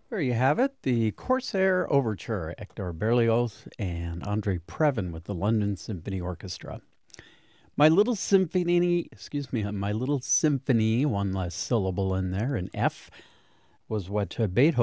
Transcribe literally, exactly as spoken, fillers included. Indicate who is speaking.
Speaker 1: There you have it, the Corsair Overture, Hector Berlioz and Andre Previn with the London Symphony Orchestra. My Little Symphony, excuse me, My Little Symphony, one less syllable in there, an F, was what uh, Beethoven